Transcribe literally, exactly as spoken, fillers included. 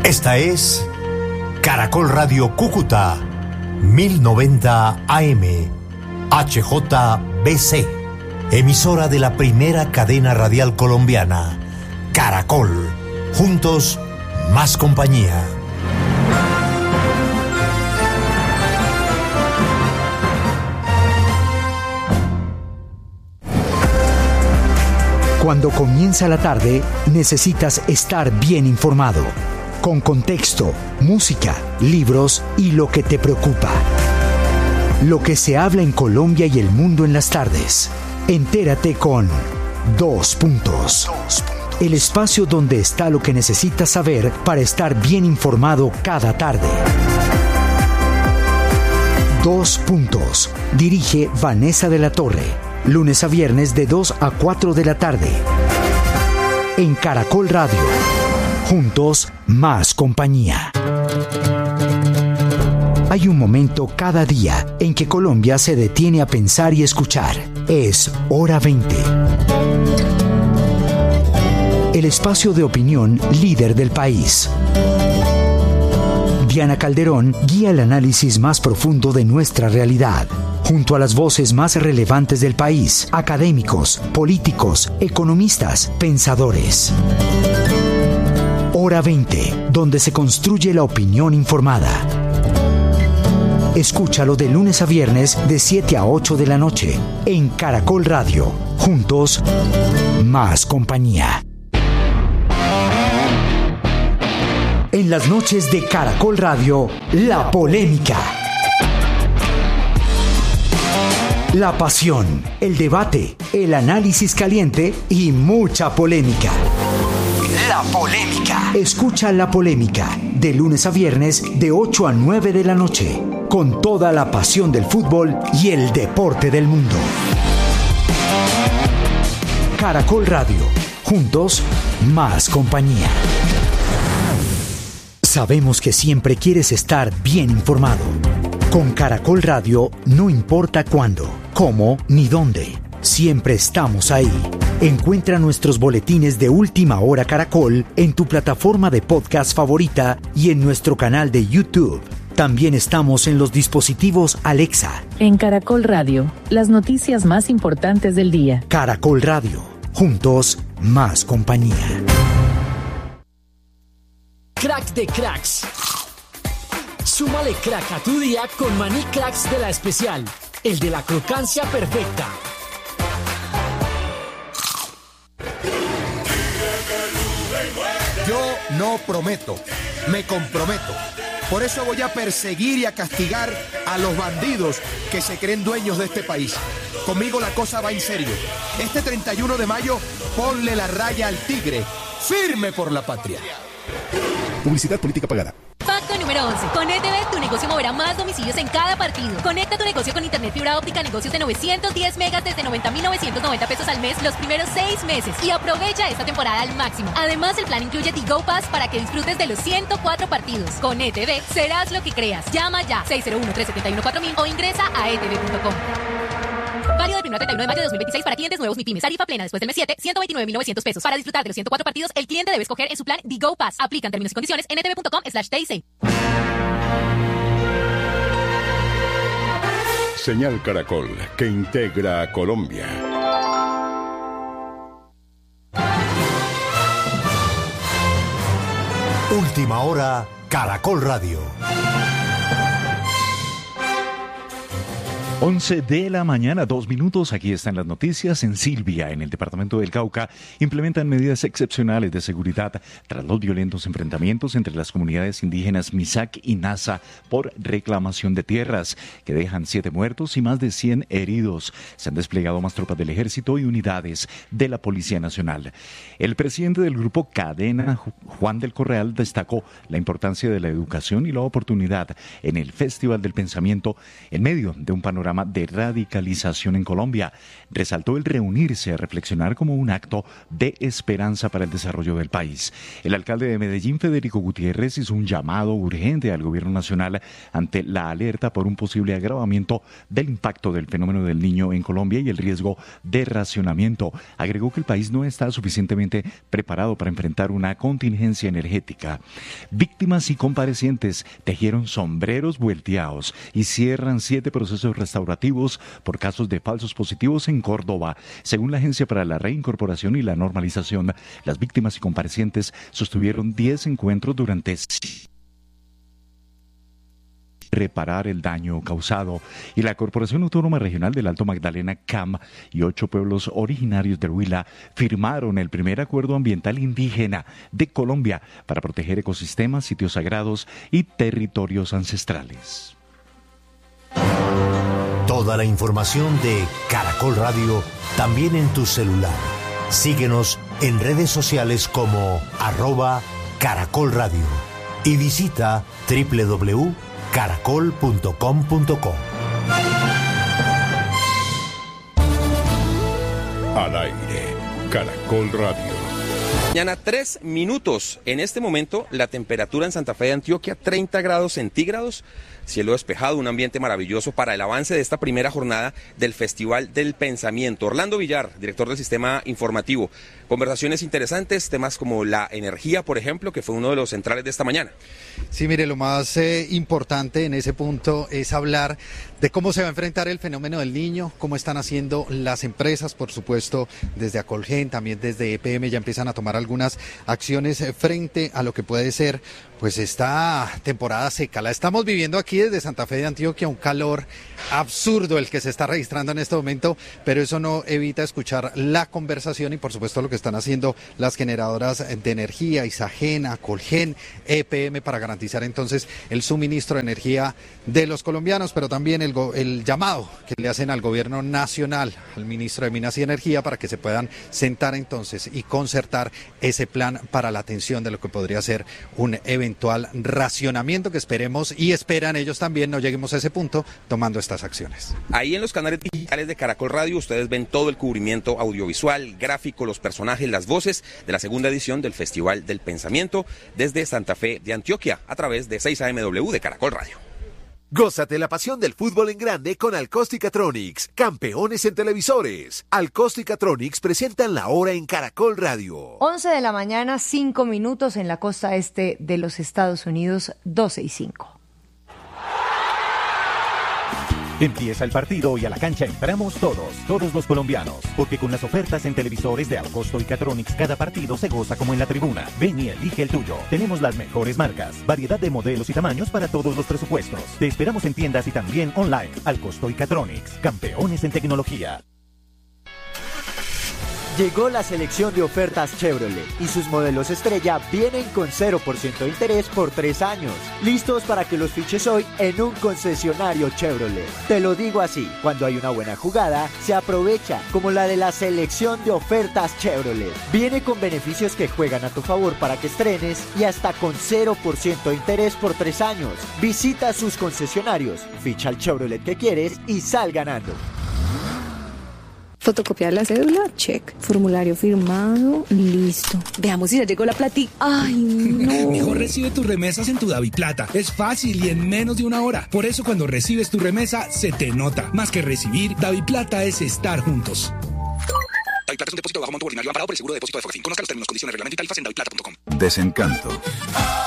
Esta es Caracol Radio Cúcuta, mil noventa A M, H J B C, emisora de la primera cadena radial colombiana. Caracol, juntos, más compañía. Cuando comienza la tarde, necesitas estar bien informado, con contexto, música, libros y lo que te preocupa. Lo que se habla en Colombia y el mundo en las tardes. Entérate con Dos Puntos. El espacio donde está lo que necesitas saber para estar bien informado cada tarde. Dos Puntos. Dirige Vanessa de la Torre. Lunes a viernes de dos a cuatro de la tarde. En Caracol Radio. Juntos, más compañía. Hay un momento cada día en que Colombia se detiene a pensar y escuchar. Es Hora veinte. El espacio de opinión líder del país. Diana Calderón guía el análisis más profundo de nuestra realidad, junto a las voces más relevantes del país, académicos, políticos, economistas, pensadores. Hora veinte, donde se construye la opinión informada. Escúchalo de lunes a viernes de siete a ocho de la noche en Caracol Radio. Juntos, más compañía. En las noches de Caracol Radio, la polémica. La pasión, el debate, el análisis caliente y mucha polémica. La polémica. Escucha La Polémica de lunes a viernes de ocho a nueve de la noche, con toda la pasión del fútbol y el deporte del mundo. Caracol Radio. Juntos, más compañía. Sabemos que siempre quieres estar bien informado. Con Caracol Radio no importa cuándo, cómo ni dónde. Siempre estamos ahí. Encuentra nuestros boletines de Última Hora Caracol en tu plataforma de podcast favorita y en nuestro canal de YouTube. También estamos en los dispositivos Alexa. En Caracol Radio, las noticias más importantes del día. Caracol Radio. Juntos, más compañía. Crack de cracks. Súmale crack a tu día con Maní Cracks de La Especial, el de la crocancia perfecta. Yo no prometo, me comprometo. Por eso voy a perseguir y a castigar a los bandidos que se creen dueños de este país. Conmigo la cosa va en serio. Este treinta y uno de mayo, ponle la raya al tigre. Firme por la patria. Publicidad política pagada. Facto número once. Con E T V tu negocio moverá más domicilios en cada partido. Conecta tu negocio con internet fibra óptica, negocios de novecientos diez megas desde noventa mil novecientos noventa pesos al mes los primeros seis meses y aprovecha esta temporada al máximo. Además, el plan incluye The Go Pass para que disfrutes de los ciento cuatro partidos. Con E T V serás lo que creas. Llama ya seis cero uno, tres siete uno, cuatro mil o ingresa a e t v punto com. Válido del primero al treinta y uno de mayo de dos mil veintiséis para clientes nuevos MIPYMES. Tarifa plena después del mes siete, ciento veintinueve mil novecientos pesos. Para disfrutar de los ciento cuatro partidos, el cliente debe escoger en su plan The Go Pass. Aplican términos y condiciones en e t v punto com slash t i c. Señal Caracol, que integra a Colombia. Última Hora, Caracol Radio. once de la mañana, dos minutos. Aquí están las noticias. En Silvia, en el departamento del Cauca, implementan medidas excepcionales de seguridad tras los violentos enfrentamientos entre las comunidades indígenas Misak y Nasa por reclamación de tierras, que dejan siete muertos y más de cien heridos. Se han desplegado más tropas del ejército y unidades de la Policía Nacional. El presidente del grupo Cadena, Juan del Correal, destacó la importancia de la educación y la oportunidad en el Festival del Pensamiento en medio de un panorama panorama de radicalización en Colombia. Resaltó el reunirse a reflexionar como un acto de esperanza para el desarrollo del país. El alcalde de Medellín, Federico Gutiérrez, hizo un llamado urgente al gobierno nacional ante la alerta por un posible agravamiento del impacto del fenómeno del Niño en Colombia y el riesgo de racionamiento. Agregó que el país no está suficientemente preparado para enfrentar una contingencia energética. Víctimas y comparecientes tejieron sombreros volteados y cierran siete procesos restaurativos por casos de falsos positivos en Córdoba. Según la Agencia para la Reincorporación y la Normalización, las víctimas y comparecientes sostuvieron diez encuentros durante reparar el daño causado, y la Corporación Autónoma Regional del Alto Magdalena, C A M, y ocho pueblos originarios del Huila firmaron el primer acuerdo ambiental indígena de Colombia para proteger ecosistemas, sitios sagrados y territorios ancestrales. Toda la información de Caracol Radio también en tu celular. Síguenos en redes sociales como arroba Caracol Radio y visita doble u doble u doble u punto caracol punto com punto co. Al aire, Caracol Radio. Mañana tres minutos. En este momento la temperatura en Santa Fe de Antioquia treinta grados centígrados, cielo despejado, un ambiente maravilloso para el avance de esta primera jornada del Festival del Pensamiento. Orlando Villar, director del Sistema Informativo. Conversaciones interesantes, temas como la energía, por ejemplo, que fue uno de los centrales de esta mañana. Sí, mire, lo más eh, importante en ese punto es hablar de cómo se va a enfrentar el fenómeno del Niño, cómo están haciendo las empresas, por supuesto, desde Acolgen, también desde E P M ya empiezan a tomar algunas acciones frente a lo que puede ser pues esta temporada seca. La estamos viviendo aquí desde Santa Fe de Antioquia, un calor absurdo el que se está registrando en este momento, pero eso no evita escuchar la conversación y por supuesto lo que están haciendo las generadoras de energía, Isagen, Acolgen, E P M, para garantizar entonces el suministro de energía de los colombianos, pero también el, el llamado que le hacen al gobierno nacional, al ministro de Minas y Energía, para que se puedan sentar entonces y concertar ese plan para la atención de lo que podría ser un eventual racionamiento que esperemos y esperan ellos también no lleguemos a ese punto tomando estas acciones. Ahí en los canales digitales de Caracol Radio ustedes ven todo el cubrimiento audiovisual, gráfico, los personajes, las voces de la segunda edición del Festival del Pensamiento desde Santa Fe de Antioquia a través de seis A M W de Caracol Radio. Gózate la pasión del fútbol en grande con Alcosticatronics, campeones en televisores. Alcosticatronics presentan la hora en Caracol Radio. once de la mañana, cinco minutos en la costa este de los Estados Unidos, doce y cinco. Empieza el partido y a la cancha entramos todos, todos los colombianos, porque con las ofertas en televisores de Alcosto y Catronics cada partido se goza como en la tribuna. Ven y elige el tuyo. Tenemos las mejores marcas, variedad de modelos y tamaños para todos los presupuestos. Te esperamos en tiendas y también online. Alcosto y Catronics, campeones en tecnología. Llegó la selección de ofertas Chevrolet y sus modelos estrella vienen con cero por ciento de interés por tres años. Listos para que los fiches hoy en un concesionario Chevrolet. Te lo digo así, cuando hay una buena jugada, se aprovecha, como la de la selección de ofertas Chevrolet. Viene con beneficios que juegan a tu favor para que estrenes y hasta con cero por ciento de interés por tres años. Visita sus concesionarios, ficha el Chevrolet que quieres y sal ganando. Fotocopiar la cédula, check. Formulario firmado, listo. Veamos si ya llegó la platica. ¡Ay, no! Mejor recibe tus remesas en tu DaviPlata. Es fácil y en menos de una hora. Por eso cuando recibes tu remesa, se te nota. Más que recibir, DaviPlata es estar juntos. DaviPlata es un depósito de bajo monto ordinario amparado por el seguro de depósito de Fogafín. Conozca los términos, condiciones, reglamento y tarifas en daviplata punto com. Desencanto.